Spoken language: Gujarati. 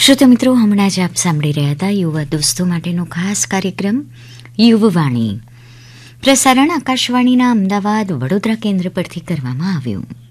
શ્રોતા મિત્રો, હમણાં જ આપ સાંભળી રહ્યા હતા યુવા દોસ્તો માટેનો ખાસ કાર્યક્રમ યુવવાણી. પ્રસારણ આકાશવાણીના અમદાવાદ વડોદરા કેન્દ્ર પરથી કરવામાં આવ્યું.